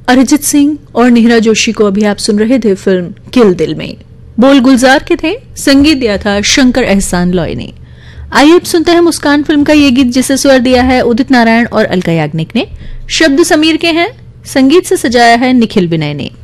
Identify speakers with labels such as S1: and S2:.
S1: अरिजीत सिंह और नेहरा जोशी को अभी आप सुन रहे थे फिल्म किल दिल में। बोल गुलजार के थे, संगीत दिया था शंकर एहसान लॉय ने। आइए अब सुनते हैं मुस्कान फिल्म का ये गीत, जिसे स्वर दिया है उदित नारायण और अलका याग्निक ने। शब्द समीर के हैं, संगीत से सजाया है निखिल विनय ने।